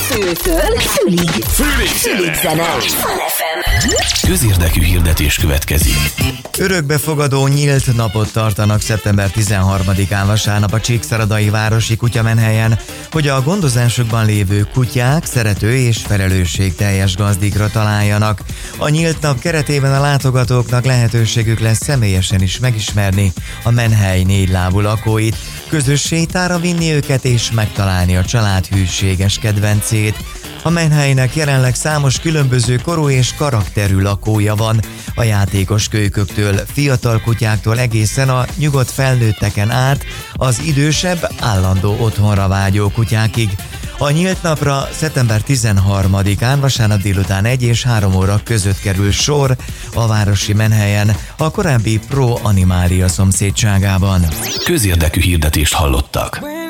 Fültől fülig. Fülig zene. Közérdekű hirdetés következik. Örökbefogadó nyílt napot tartanak szeptember 13-án vasárnap a Csíkszeredai városi kutyamenhelyen, hogy a gondozásokban lévő kutyák szerető és felelősségteljes gazdikra találjanak. A nyílt nap keretében a látogatóknak lehetőségük lesz személyesen is megismerni a menhely négylábú lakóit, közös sétára vinni őket és megtalálni a család hűséges kedvencét. A menhelynek jelenleg számos különböző korú és karakterű lakója van, a játékos kölyköktől, fiatal kutyáktól egészen a nyugodt felnőtteken át az idősebb, állandó otthonra vágyó kutyákig. A nyílt napra szeptember 13-án vasárnap délután 1 és 3 óra között kerül sor a városi menhelyen, a korábbi Pro Animalia szomszédságában. Közérdekű hirdetést hallottak.